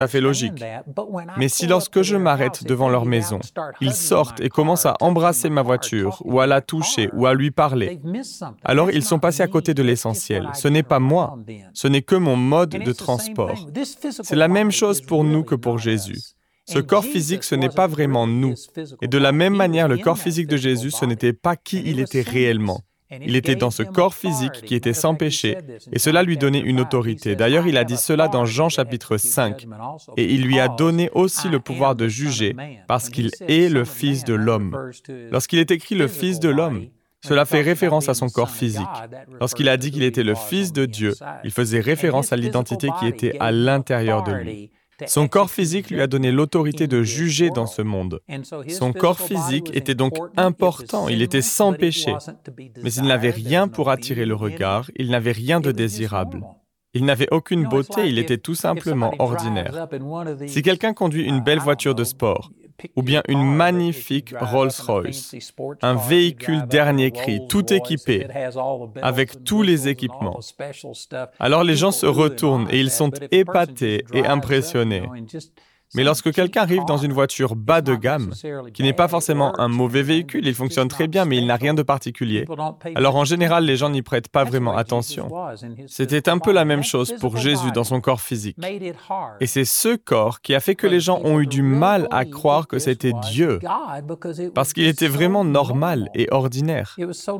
à fait logique. Mais si lorsque je m'arrête devant leur maison, ils sortent et commencent à embrasser ma voiture, ou à la toucher, ou à lui parler, alors ils sont passés à côté de l'essentiel. Ce n'est pas moi, ce n'est que mon mode de transport. C'est la même chose pour nous que pour Jésus. Ce corps physique, ce n'est pas vraiment nous. Et de la même manière, le corps physique de Jésus, ce n'était pas qui il était réellement. Il était dans ce corps physique qui était sans péché, et cela lui donnait une autorité. D'ailleurs, il a dit cela dans Jean chapitre 5, et il lui a donné aussi le pouvoir de juger, parce qu'il est le Fils de l'homme. Lorsqu'il est écrit le Fils de l'homme, cela fait référence à son corps physique. Lorsqu'il a dit qu'il était le Fils de Dieu, il faisait référence à l'identité qui était à l'intérieur de lui. Son corps physique lui a donné l'autorité de juger dans ce monde. Son corps physique était donc important, il était sans péché. Mais il n'avait rien pour attirer le regard, il n'avait rien de désirable. Il n'avait aucune beauté, il était tout simplement ordinaire. Si quelqu'un conduit une belle voiture de sport, ou bien une magnifique Rolls-Royce, un véhicule dernier cri, tout équipé, avec tous les équipements, alors les gens se retournent et ils sont épatés et impressionnés. Mais lorsque quelqu'un arrive dans une voiture bas de gamme, qui n'est pas forcément un mauvais véhicule, il fonctionne très bien, mais il n'a rien de particulier, alors en général, les gens n'y prêtent pas vraiment attention. C'était un peu la même chose pour Jésus dans son corps physique. Et c'est ce corps qui a fait que les gens ont eu du mal à croire que c'était Dieu, parce qu'il était vraiment normal et ordinaire.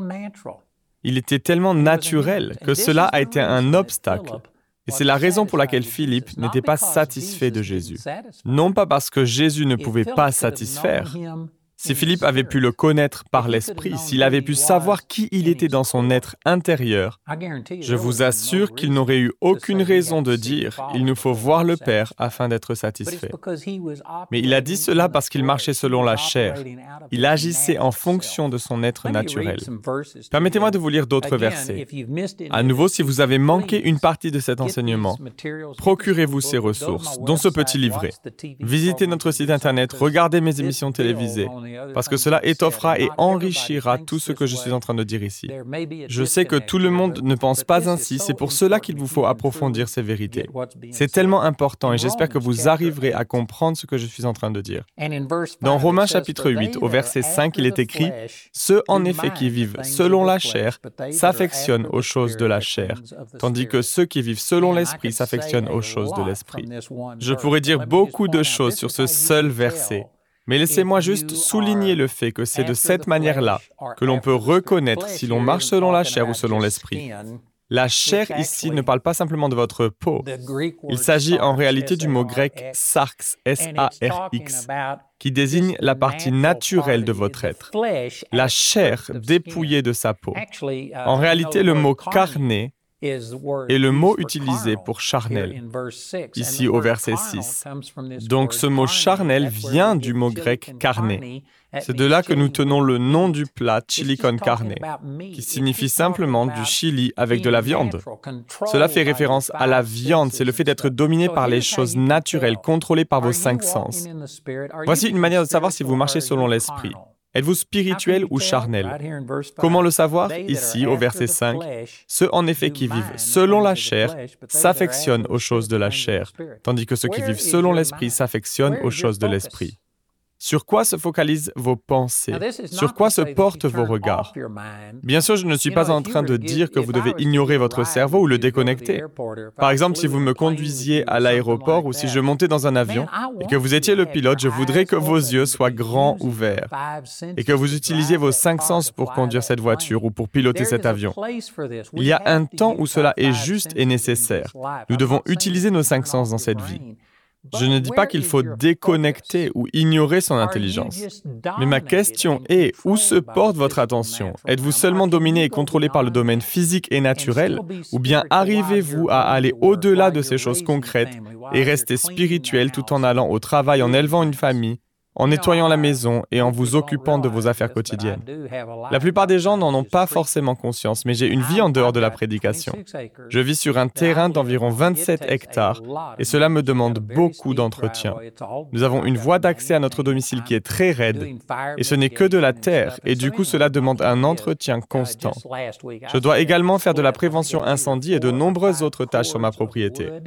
Il était tellement naturel que cela a été un obstacle. Et c'est la raison pour laquelle Philippe n'était pas satisfait de Jésus. Non pas parce que Jésus ne pouvait pas satisfaire. Si Philippe avait pu le connaître par l'esprit, s'il avait pu savoir qui il était dans son être intérieur, je vous assure qu'il n'aurait eu aucune raison de dire « Il nous faut voir le Père afin d'être satisfait ». Mais il a dit cela parce qu'il marchait selon la chair. Il agissait en fonction de son être naturel. Permettez-moi de vous lire d'autres versets. À nouveau, si vous avez manqué une partie de cet enseignement, procurez-vous ces ressources, dont ce petit livret. Visitez notre site Internet, regardez mes émissions télévisées, parce que cela étoffera et enrichira tout ce que je suis en train de dire ici. Je sais que tout le monde ne pense pas ainsi, c'est pour cela qu'il vous faut approfondir ces vérités. C'est tellement important et j'espère que vous arriverez à comprendre ce que je suis en train de dire. Dans Romains chapitre 8, au verset 5, il est écrit « Ceux en effet qui vivent selon la chair s'affectionnent aux choses de la chair, tandis que ceux qui vivent selon l'esprit s'affectionnent aux choses de l'esprit. » Je pourrais dire beaucoup de choses sur ce seul verset. Mais laissez-moi juste souligner le fait que c'est de cette manière-là que l'on peut reconnaître si l'on marche selon la chair ou selon l'esprit. La chair ici ne parle pas simplement de votre peau. Il s'agit en réalité du mot grec sarx, S-A-R-X, qui désigne la partie naturelle de votre être. La chair dépouillée de sa peau. En réalité, le mot carné est le mot utilisé pour charnel, ici au verset 6. Donc ce mot charnel vient du mot grec carné. C'est de là que nous tenons le nom du plat chili con carne, qui signifie simplement du chili avec de la viande. Cela fait référence à la viande, c'est le fait d'être dominé par les choses naturelles, contrôlées par vos 5 sens. Voici une manière de savoir si vous marchez selon l'esprit. Êtes-vous spirituel ou charnel? Comment le savoir? Ici, au verset 5, « Ceux en effet qui vivent selon la chair s'affectionnent aux choses de la chair, tandis que ceux qui vivent selon l'esprit s'affectionnent aux choses de l'esprit. » Sur quoi se focalisent vos pensées? Sur quoi se portent vos regards? Bien sûr, je ne suis pas en train de dire que vous devez ignorer votre cerveau ou le déconnecter. Par exemple, si vous me conduisiez à l'aéroport ou si je montais dans un avion et que vous étiez le pilote, je voudrais que vos yeux soient grands ouverts et que vous utilisiez vos 5 sens pour conduire cette voiture ou pour piloter cet avion. Il y a un temps où cela est juste et nécessaire. Nous devons utiliser nos 5 sens dans cette vie. Je ne dis pas qu'il faut déconnecter ou ignorer son intelligence. Mais ma question est, où se porte votre attention? Êtes-vous seulement dominé et contrôlé par le domaine physique et naturel? Ou bien arrivez-vous à aller au-delà de ces choses concrètes et rester spirituel tout en allant au travail, en élevant une famille, en nettoyant la maison et en vous occupant de vos affaires quotidiennes? La plupart des gens n'en ont pas forcément conscience, mais j'ai une vie en dehors de la prédication. Je vis sur un terrain d'environ 27 hectares et cela me demande beaucoup d'entretien. Nous avons une voie d'accès à notre domicile qui est très raide et ce n'est que de la terre et du coup cela demande un entretien constant. Je dois également faire de la prévention incendie et de nombreuses autres tâches sur ma propriété.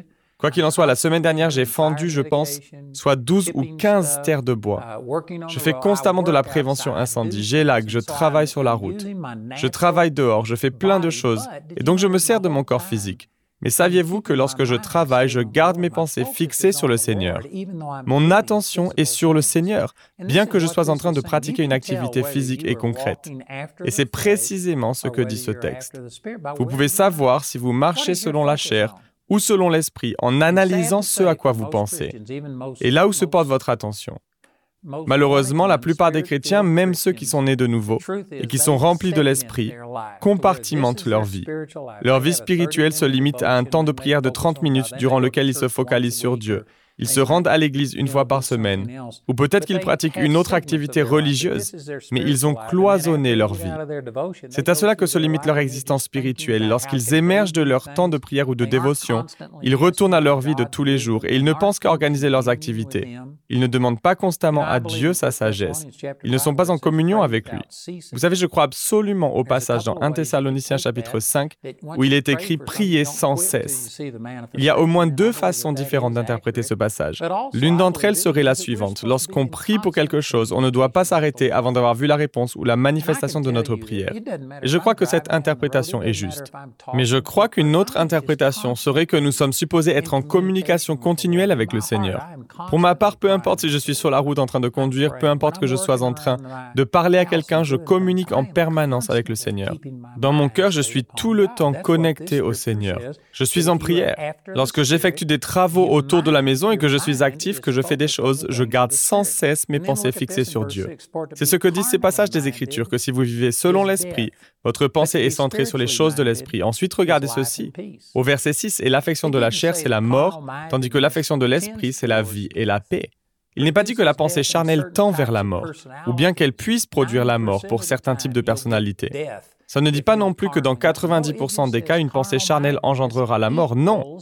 Quoi qu'il en soit, la semaine dernière, j'ai fendu, je pense, soit 12 ou 15 terres de bois. Je fais constamment de la prévention incendie, j'élague, je travaille sur la route. Je travaille dehors, je fais plein de choses, et donc je me sers de mon corps physique. Mais saviez-vous que lorsque je travaille, je garde mes pensées fixées sur le Seigneur? Mon attention est sur le Seigneur, bien que je sois en train de pratiquer une activité physique et concrète. Et c'est précisément ce que dit ce texte. Vous pouvez savoir si vous marchez selon la chair ou selon l'esprit en analysant ce à quoi vous pensez. Et là où se porte votre attention. Malheureusement, la plupart des chrétiens, même ceux qui sont nés de nouveau et qui sont remplis de l'esprit, compartimentent leur vie. Leur vie spirituelle se limite à un temps de prière de 30 minutes durant lequel ils se focalisent sur Dieu. Ils se rendent à l'église une fois par semaine, ou peut-être qu'ils pratiquent une autre activité religieuse, mais ils ont cloisonné leur vie. C'est à cela que se limite leur existence spirituelle. Lorsqu'ils émergent de leur temps de prière ou de dévotion, ils retournent à leur vie de tous les jours et ils ne pensent qu'à organiser leurs activités. Ils ne demandent pas constamment à Dieu sa sagesse. Ils ne sont pas en communion avec lui. Vous savez, je crois absolument au passage dans 1 Thessaloniciens chapitre 5, où il est écrit « Priez sans cesse ». Il y a au moins deux façons différentes d'interpréter ce passage. L'une d'entre elles serait la suivante. Lorsqu'on prie pour quelque chose, on ne doit pas s'arrêter avant d'avoir vu la réponse ou la manifestation de notre prière. Et je crois que cette interprétation est juste. Mais je crois qu'une autre interprétation serait que nous sommes supposés être en communication continuelle avec le Seigneur. Pour ma part, peu importe si je suis sur la route en train de conduire, peu importe que je sois en train de parler à quelqu'un, je communique en permanence avec le Seigneur. Dans mon cœur, je suis tout le temps connecté au Seigneur. Je suis en prière. Lorsque j'effectue des travaux autour de la maison et que je suis actif, que je fais des choses, je garde sans cesse mes pensées fixées sur Dieu. C'est ce que disent ces passages des Écritures, que si vous vivez selon l'Esprit, votre pensée est centrée sur les choses de l'Esprit. Ensuite, regardez ceci. Au verset 6, « Et l'affection de la chair, c'est la mort, tandis que l'affection de l'Esprit, c'est la vie et la paix. » Il n'est pas dit que la pensée charnelle tend vers la mort, ou bien qu'elle puisse produire la mort pour certains types de personnalités. Ça ne dit pas non plus que dans 90% des cas, une pensée charnelle engendrera la mort. Non!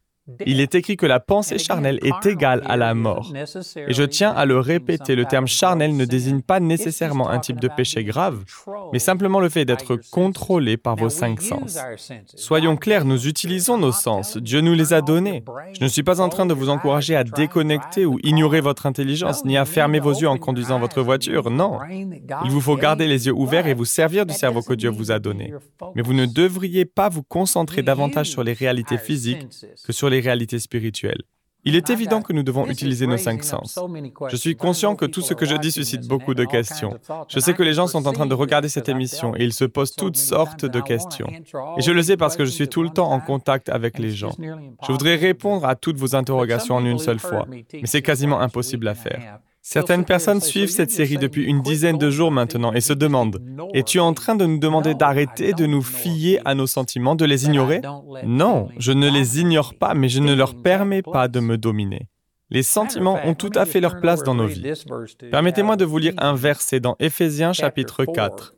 Il est écrit que la pensée charnelle est égale à la mort. Et je tiens à le répéter, le terme charnel ne désigne pas nécessairement un type de péché grave, mais simplement le fait d'être contrôlé par vos 5 sens. Soyons clairs, nous utilisons nos sens. Dieu nous les a donnés. Je ne suis pas en train de vous encourager à déconnecter ou ignorer votre intelligence, ni à fermer vos yeux en conduisant votre voiture. Non. Il vous faut garder les yeux ouverts et vous servir du cerveau que Dieu vous a donné. Mais vous ne devriez pas vous concentrer davantage sur les réalités physiques que sur les réalités spirituelles. Il est évident que nous devons utiliser nos 5 sens. Je suis conscient que tout ce que je dis suscite beaucoup de questions. Je sais que les gens sont en train de regarder cette émission et ils se posent toutes sortes de questions. Et je le sais parce que je suis tout le temps en contact avec les gens. Je voudrais répondre à toutes vos interrogations en une seule fois, mais c'est quasiment impossible à faire. Certaines personnes suivent cette série depuis une dizaine de jours maintenant et se demandent « Es-tu en train de nous demander d'arrêter de nous fier à nos sentiments, de les ignorer ?» Non, je ne les ignore pas, mais je ne leur permets pas de me dominer. Les sentiments ont tout à fait leur place dans nos vies. Permettez-moi de vous lire un verset dans Éphésiens chapitre 4,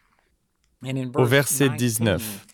au verset 19.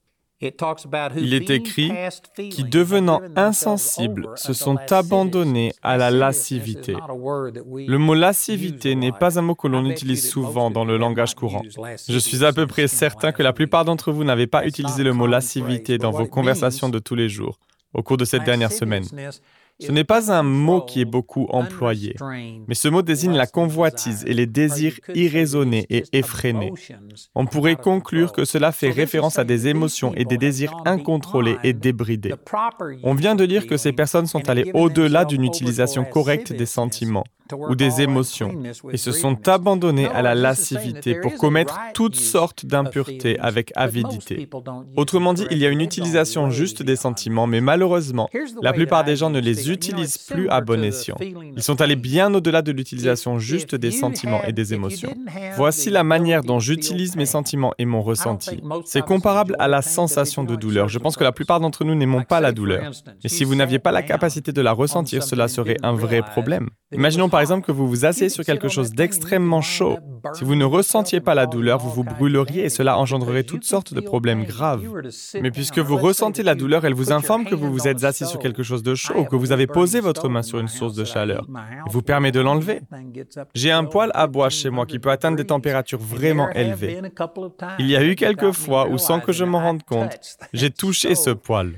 Il est écrit « qui, devenant insensibles, se sont abandonnés à la lascivité ». Le mot « lascivité » n'est pas un mot que l'on utilise souvent dans le langage courant. Je suis à peu près certain que la plupart d'entre vous n'avez pas utilisé le mot « lascivité » dans vos conversations de tous les jours, au cours de cette dernière semaine. Ce n'est pas un mot qui est beaucoup employé, mais ce mot désigne la convoitise et les désirs irraisonnés et effrénés. On pourrait conclure que cela fait référence à des émotions et des désirs incontrôlés et débridés. On vient de lire que ces personnes sont allées au-delà d'une utilisation correcte des sentiments ou des émotions et se sont abandonnés à la lascivité pour commettre toutes sortes d'impuretés avec avidité. Autrement dit, il y a une utilisation juste des sentiments, mais malheureusement, la plupart des gens ne les utilisent plus à bon escient. Ils sont allés bien au-delà de l'utilisation juste des sentiments et des émotions. Voici la manière dont j'utilise mes sentiments et mon ressenti. C'est comparable à la sensation de douleur. Je pense que la plupart d'entre nous n'aimons pas la douleur. Et si vous n'aviez pas la capacité de la ressentir, cela serait un vrai problème. Imaginons par par exemple que vous vous asseyez sur quelque chose d'extrêmement chaud. Si vous ne ressentiez pas la douleur, vous vous brûleriez et cela engendrerait toutes sortes de problèmes graves. Mais puisque vous ressentez la douleur, elle vous informe que vous vous êtes assis sur quelque chose de chaud ou que vous avez posé votre main sur une source de chaleur. Elle vous permet de l'enlever. J'ai un poêle à bois chez moi qui peut atteindre des températures vraiment élevées. Il y a eu quelques fois où, sans que je m'en rende compte, j'ai touché ce poêle.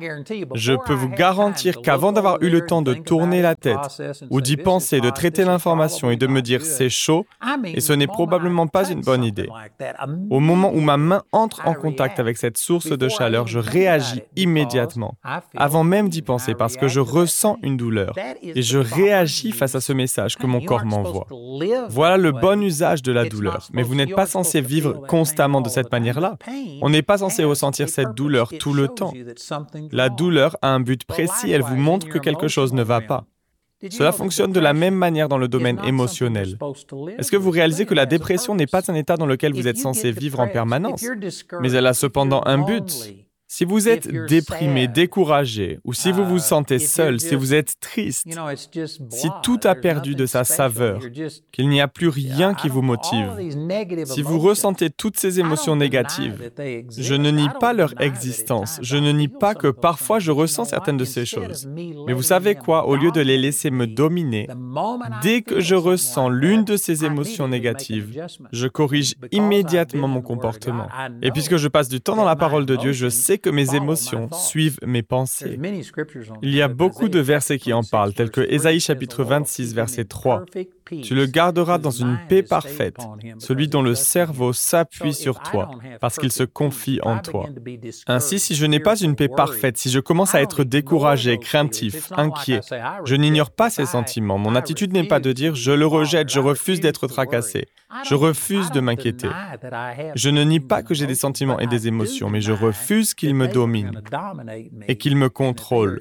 Je peux vous garantir qu'avant d'avoir eu le temps de tourner la tête ou d'y penser, de traiter l'information et de me dire « c'est chaud », et ce n'est probablement pas une bonne idée. Au moment où ma main entre en contact avec cette source de chaleur, je réagis immédiatement, avant même d'y penser, parce que je ressens une douleur et je réagis face à ce message que mon corps m'envoie. Voilà le bon usage de la douleur, mais vous n'êtes pas censé vivre constamment de cette manière-là. On n'est pas censé ressentir cette douleur tout le temps. La douleur a un but précis, elle vous montre que quelque chose ne va pas. Cela fonctionne de la même manière dans le domaine émotionnel. Est-ce que vous réalisez que la dépression n'est pas un état dans lequel vous êtes censé vivre en permanence, mais elle a cependant un but? Si vous êtes déprimé, découragé, ou si vous vous sentez seul, si vous êtes triste, si tout a perdu de sa saveur, qu'il n'y a plus rien qui vous motive, si vous ressentez toutes ces émotions négatives, je ne nie pas leur existence, je ne nie pas que parfois je ressens certaines de ces choses. Mais vous savez quoi? Au lieu de les laisser me dominer, dès que je ressens l'une de ces émotions négatives, je corrige immédiatement mon comportement. Et puisque je passe du temps dans la parole de Dieu, je sais que mes émotions suivent mes pensées. Il y a beaucoup de versets qui en parlent, tels que Ésaïe chapitre 26, verset 3. Tu le garderas dans une paix parfaite, celui dont le cerveau s'appuie sur toi, parce qu'il se confie en toi. Ainsi, si je n'ai pas une paix parfaite, si je commence à être découragé, craintif, inquiet, je n'ignore pas ces sentiments. Mon attitude n'est pas de dire « je le rejette, je refuse d'être tracassé, je refuse de m'inquiéter ». Je ne nie pas que j'ai des sentiments et des émotions, mais je refuse qu'ils me dominent et qu'ils me contrôlent.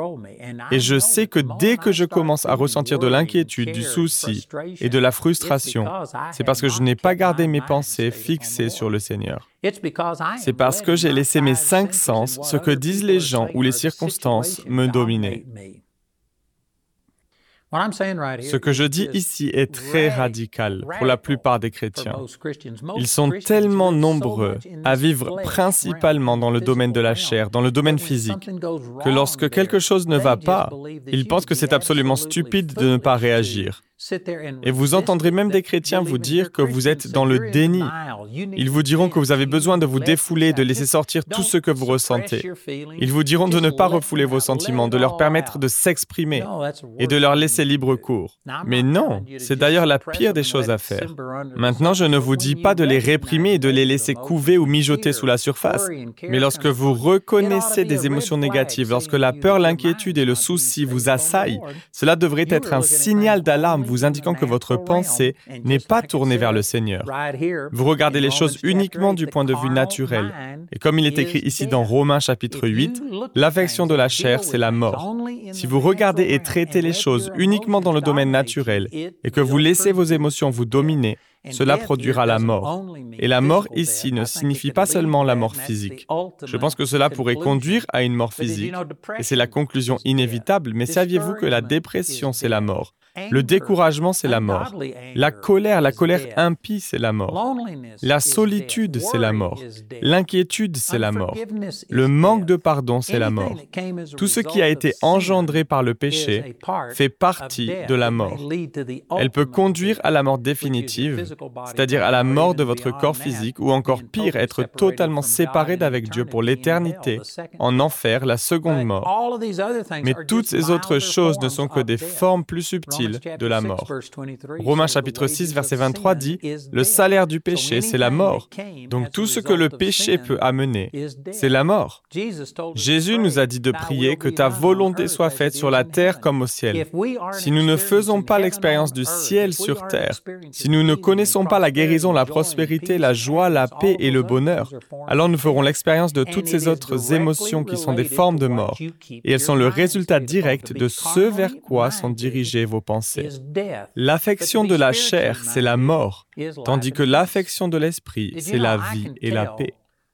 Et je sais que dès que je commence à ressentir de l'inquiétude, du souci, et de la frustration, c'est parce que je n'ai pas gardé mes pensées fixées sur le Seigneur. C'est parce que j'ai laissé mes 5 sens, ce que disent les gens ou les circonstances, me dominer. Ce que je dis ici est très radical pour la plupart des chrétiens. Ils sont tellement nombreux à vivre principalement dans le domaine de la chair, dans le domaine physique, que lorsque quelque chose ne va pas, ils pensent que c'est absolument stupide de ne pas réagir. Et vous entendrez même des chrétiens vous dire que vous êtes dans le déni. Ils vous diront que vous avez besoin de vous défouler, de laisser sortir tout ce que vous ressentez. Ils vous diront de ne pas refouler vos sentiments, de leur permettre de s'exprimer et de leur laisser libre cours. Mais non, c'est d'ailleurs la pire des choses à faire. Maintenant, je ne vous dis pas de les réprimer et de les laisser couver ou mijoter sous la surface. Mais lorsque vous reconnaissez des émotions négatives, lorsque la peur, l'inquiétude et le souci vous assaillent, cela devrait être un signal d'alarme vous indiquant que votre pensée n'est pas tournée vers le Seigneur. Vous regardez les choses uniquement du point de vue naturel. Et comme il est écrit ici dans Romains chapitre 8, l'affection de la chair, c'est la mort. Si vous regardez et traitez les choses uniquement dans le domaine naturel et que vous laissez vos émotions vous dominer, cela produira la mort. Et la mort ici ne signifie pas seulement la mort physique. Je pense que cela pourrait conduire à une mort physique, et c'est la conclusion inévitable, mais saviez-vous que la dépression, c'est la mort? Le découragement, c'est la mort. La colère impie, c'est la mort. La solitude, c'est la mort. L'inquiétude, c'est la mort. Le manque de pardon, c'est la mort. Tout ce qui a été engendré par le péché fait partie de la mort. Elle peut conduire à la mort définitive, c'est-à-dire à la mort de votre corps physique, ou encore pire, être totalement séparé d'avec Dieu pour l'éternité, en enfer, la seconde mort. Mais toutes ces autres choses ne sont que des formes plus subtiles de la mort. Romains chapitre 6, verset 23 dit « Le salaire du péché, c'est la mort. » Donc tout ce que le péché peut amener, c'est la mort. Jésus nous a dit de prier que ta volonté soit faite sur la terre comme au ciel. Si nous ne faisons pas l'expérience du ciel sur terre, si nous ne connaissons pas la guérison, la prospérité, la joie, la paix et le bonheur, alors nous ferons l'expérience de toutes ces autres émotions qui sont des formes de mort. Et elles sont le résultat direct de ce vers quoi sont dirigées vos pensées. L'affection de la chair, c'est la mort, tandis que l'affection de l'esprit, c'est la vie et la paix.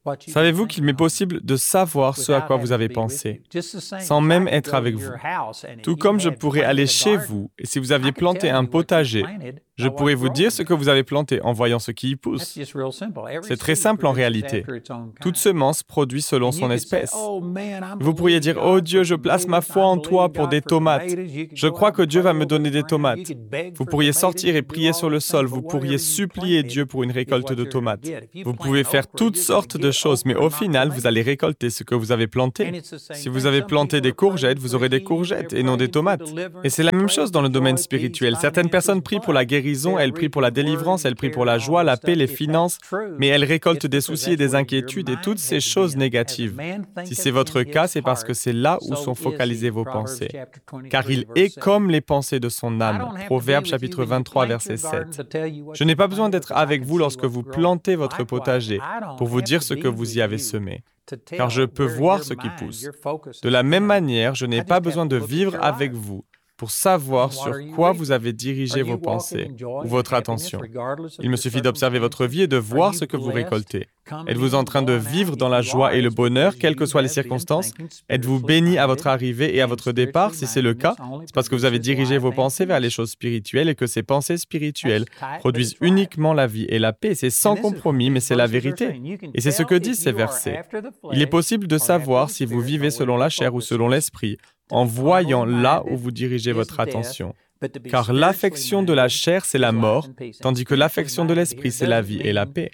Savez-vous qu'il m'est possible de savoir ce à quoi vous avez pensé, sans même être avec vous? Tout comme je pourrais aller chez vous, et si vous aviez planté un potager, je pourrais vous dire ce que vous avez planté en voyant ce qui y pousse. C'est très simple en réalité. Toute semence produit selon son espèce. Vous pourriez dire, « Oh Dieu, je place ma foi en toi pour des tomates. Je crois que Dieu va me donner des tomates. » Vous pourriez sortir et prier sur le sol. Vous pourriez supplier Dieu pour une récolte de tomates. Vous pouvez faire toutes sortes de choses, mais au final, vous allez récolter ce que vous avez planté. Si vous avez planté des courgettes, vous aurez des courgettes et non des tomates. Et c'est la même chose dans le domaine spirituel. Certaines personnes prient pour la guérison, elles prient pour la délivrance, elles prient pour la joie, la paix, les finances, mais elles récoltent des soucis et des inquiétudes et toutes ces choses négatives. Si c'est votre cas, c'est parce que c'est là où sont focalisées vos pensées. Car il est comme les pensées de son âme. Proverbe chapitre 23, verset 7. Je n'ai pas besoin d'être avec vous lorsque vous plantez votre potager pour vous dire ce que vous y avez semé, car je peux voir ce qui pousse. De la même manière, je n'ai pas besoin de vivre avec vous pour savoir sur quoi vous avez dirigé vos pensées ou votre attention. Il me suffit d'observer votre vie et de voir ce que vous récoltez. Êtes-vous en train de vivre dans la joie et le bonheur, quelles que soient les circonstances? Êtes-vous béni à votre arrivée et à votre départ? Si c'est le cas, c'est parce que vous avez dirigé vos pensées vers les choses spirituelles et que ces pensées spirituelles produisent uniquement la vie et la paix. C'est sans compromis, mais c'est la vérité. Et c'est ce que disent ces versets. Il est possible de savoir si vous vivez selon la chair ou selon l'esprit, en voyant là où vous dirigez votre attention. Car l'affection de la chair, c'est la mort, tandis que l'affection de l'esprit, c'est la vie et la paix.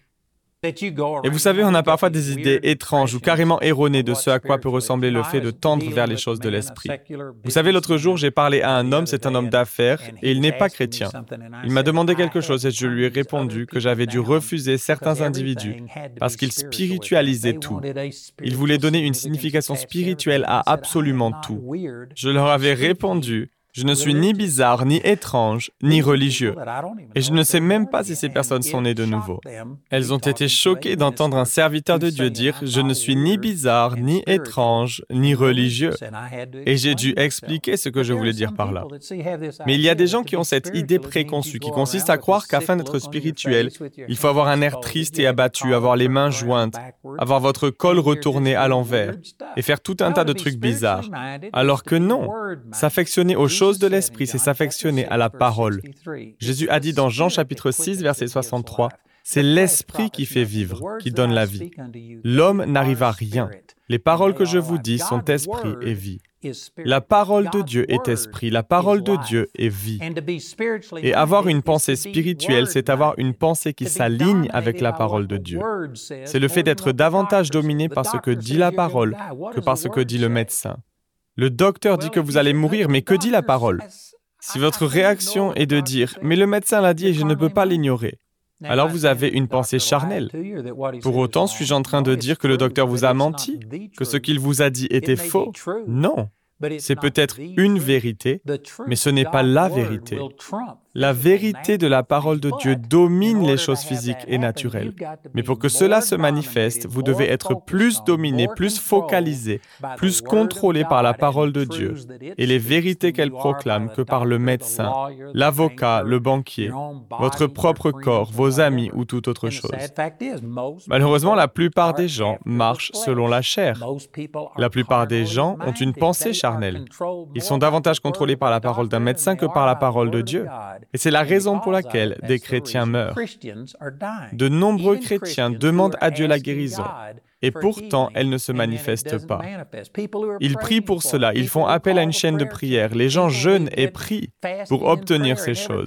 Et vous savez, on a parfois des idées étranges ou carrément erronées de ce à quoi peut ressembler le fait de tendre vers les choses de l'esprit. Vous savez, l'autre jour, j'ai parlé à un homme, c'est un homme d'affaires, et il n'est pas chrétien. Il m'a demandé quelque chose et je lui ai répondu que j'avais dû refuser certains individus parce qu'ils spiritualisaient tout. Ils voulaient donner une signification spirituelle à absolument tout. Je leur avais répondu: je ne suis ni bizarre, ni étrange, ni religieux. Et je ne sais même pas si ces personnes sont nées de nouveau. Elles ont été choquées d'entendre un serviteur de Dieu dire « Je ne suis ni bizarre, ni étrange, ni religieux ». Et j'ai dû expliquer ce que je voulais dire par là. Mais il y a des gens qui ont cette idée préconçue qui consiste à croire qu'afin d'être spirituel, il faut avoir un air triste et abattu, avoir les mains jointes, avoir votre col retourné à l'envers et faire tout un tas de trucs bizarres. Alors que non, s'affectionner aux choses de l'esprit, c'est s'affectionner à la parole. Jésus a dit dans Jean chapitre 6, verset 63, « C'est l'esprit qui fait vivre, qui donne la vie. L'homme n'arrive à rien. Les paroles que je vous dis sont esprit et vie. » La parole de Dieu est esprit, la parole de Dieu est vie. Et avoir une pensée spirituelle, c'est avoir une pensée qui s'aligne avec la parole de Dieu. C'est le fait d'être davantage dominé par ce que dit la parole que par ce que dit le médecin. Le docteur dit que vous allez mourir, mais que dit la parole? Si votre réaction est de dire « mais le médecin l'a dit et je ne peux pas l'ignorer », alors vous avez une pensée charnelle. Pour autant, suis-je en train de dire que le docteur vous a menti? Que ce qu'il vous a dit était faux? Non. C'est peut-être une vérité, mais ce n'est pas la vérité. La vérité de la parole de Dieu domine les choses physiques et naturelles. Mais pour que cela se manifeste, vous devez être plus dominé, plus focalisé, plus contrôlé par la parole de Dieu et les vérités qu'elle proclame que par le médecin, l'avocat, le banquier, votre propre corps, vos amis ou toute autre chose. Malheureusement, la plupart des gens marchent selon la chair. La plupart des gens ont une pensée charnelle. Ils sont davantage contrôlés par la parole d'un médecin que par la parole de Dieu. Et c'est la raison pour laquelle des chrétiens meurent. De nombreux chrétiens demandent à Dieu la guérison, et pourtant, elle ne se manifeste pas. Ils prient pour cela, ils font appel à une chaîne de prière. Les gens jeûnent et prient pour obtenir ces choses.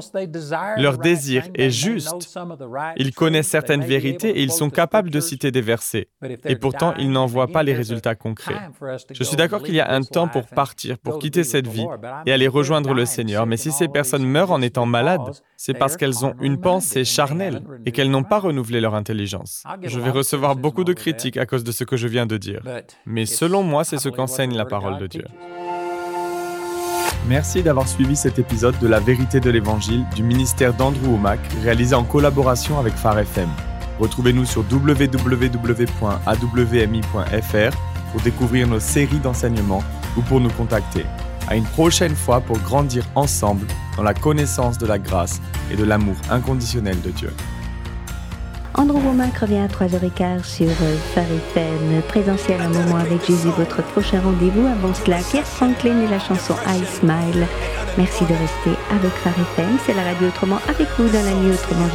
Leur désir est juste. Ils connaissent certaines vérités et ils sont capables de citer des versets. Et pourtant, ils n'en voient pas les résultats concrets. Je suis d'accord qu'il y a un temps pour partir, pour quitter cette vie et aller rejoindre le Seigneur. Mais si ces personnes meurent en étant malades, c'est parce qu'elles ont une pensée charnelle et qu'elles n'ont pas renouvelé leur intelligence. Je vais recevoir beaucoup de critiques à cause de ce que je viens de dire. Mais selon moi, c'est ce qu'enseigne la parole de Dieu. Merci d'avoir suivi cet épisode de La Vérité de l'Évangile du ministère d'Andrew Wommack, réalisé en collaboration avec Phare FM. Retrouvez-nous sur www.awmi.fr pour découvrir nos séries d'enseignements ou pour nous contacter. À une prochaine fois pour grandir ensemble dans la connaissance de la grâce et de l'amour inconditionnel de Dieu. Andrew Womack revient à 3h15 sur Phare FM. Présentiel un moment avec Jésus, votre prochain rendez-vous. Avant cela, Kirk Franklin et la chanson I Smile. Merci de rester avec Phare FM. C'est la radio autrement avec vous dans la nuit autrement.